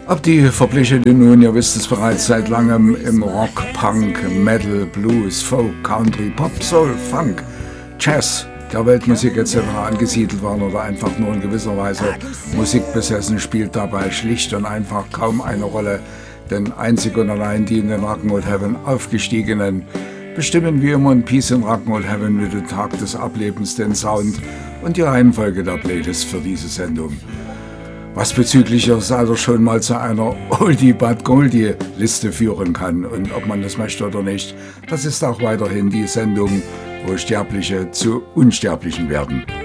Ob die Verblichenen nun, ihr wisst es bereits seit langem, im Rock, Punk, Metal, Blues, Folk, Country, Pop, Soul, Funk, Jazz der Weltmusik etc. angesiedelt waren oder einfach nur in gewisser Weise musikbesessen, spielt dabei schlicht und einfach kaum eine Rolle, denn einzig und allein die in den Rock'n'Roll Heaven aufgestiegenen bestimmen wie immer in Peace in Rock'n'Roll Heaven mit dem Tag des Ablebens den Sound und die Reihenfolge der Playlist für diese Sendung. Was bezüglich ihres Alters schon mal zu einer Oldie but Goldie Liste führen kann. Und ob man das möchte oder nicht, das ist auch weiterhin die Sendung, wo Sterbliche zu Unsterblichen werden.